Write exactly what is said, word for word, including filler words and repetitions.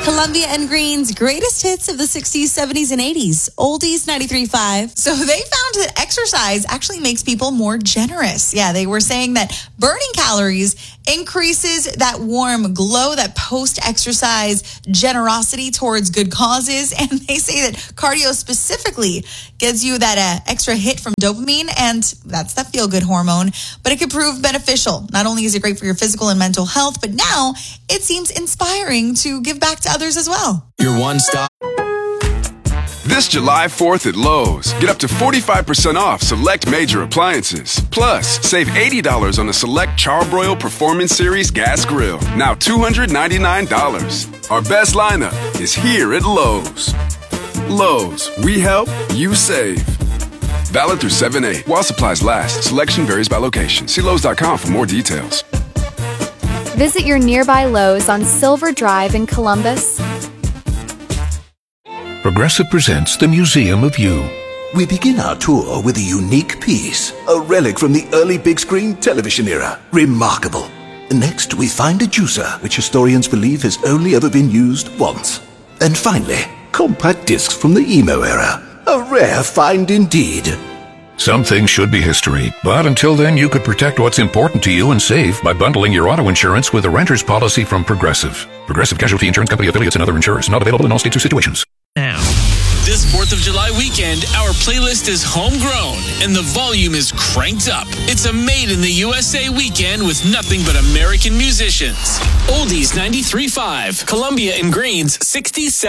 Columbia and Green's greatest hits of the sixties, seventies, and eighties. Oldies ninety-three point five. So they found that exercise actually makes people more generous. Yeah, they were saying that burning calories increases that warm glow, that post-exercise generosity towards good causes. And they say that cardio specifically gives you that uh, extra hit from dopamine, and that's that feel-good hormone. But it could prove beneficial. Not only is it great for your physical and mental health, but now it seems inspiring to give back to others as well. Your one-stop. This July fourth at Lowe's, get up to forty-five percent off select major appliances. Plus, save eighty dollars on a select Charbroil Performance Series gas grill, now two hundred ninety-nine dollars. Our best lineup is here at Lowe's. Lowe's, we help, you save. Valid through seven eight. While supplies last, selection varies by location. See Lowe's dot com for more details. Visit your nearby Lowe's on Silver Drive in Columbus. Progressive presents the Museum of You. We begin our tour with a unique piece, a relic from the early big screen television era. Remarkable. Next, we find a juicer, which historians believe has only ever been used once. And finally, compact discs from the emo era. A rare find indeed. Some things should be history, but until then you could protect what's important to you and save by bundling your auto insurance with a renter's policy from Progressive. Progressive Casualty Insurance Company affiliates and other insurers. Not available in all states or situations. Now, this fourth of July weekend, our playlist is homegrown and the volume is cranked up. It's a made in the U S A weekend with nothing but American musicians. Oldies ninety-three point five, Columbia and Green's sixties.